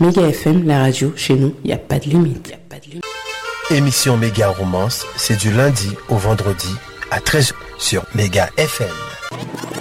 Méga FM, la radio, chez nous, il n'y a pas de limite. Émission Méga Romance, c'est du lundi au vendredi à 13h sur Méga FM.